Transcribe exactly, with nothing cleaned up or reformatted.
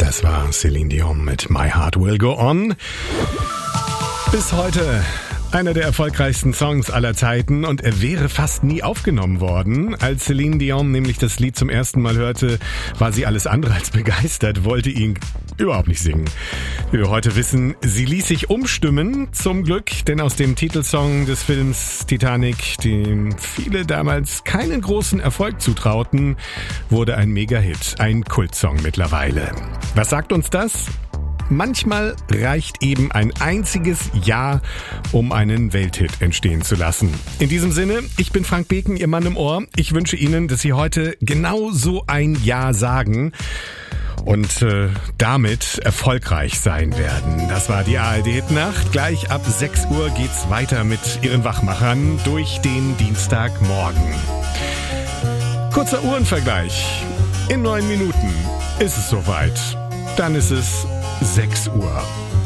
Das war Celine Dion mit My Heart Will Go On. Bis heute einer der erfolgreichsten Songs aller Zeiten und er wäre fast nie aufgenommen worden. Als Celine Dion nämlich das Lied zum ersten Mal hörte, war sie alles andere als begeistert, wollte ihn überhaupt nicht singen. Wie wir heute wissen, sie ließ sich umstimmen, zum Glück, denn aus dem Titelsong des Films Titanic, dem viele damals keinen großen Erfolg zutrauten, wurde ein Mega-Hit, ein Kultsong mittlerweile. Was sagt uns das? Manchmal reicht eben ein einziges Ja, um einen Welthit entstehen zu lassen. In diesem Sinne, ich bin Frank Beken, Ihr Mann im Ohr. Ich wünsche Ihnen, dass Sie heute genau so ein Ja sagen und äh, damit erfolgreich sein werden. Das war die A R D-Hit-Nacht. Gleich ab sechs Uhr geht's weiter mit Ihren Wachmachern durch den Dienstagmorgen. Kurzer Uhrenvergleich. In neun Minuten ist es soweit. Dann ist es sechs Uhr.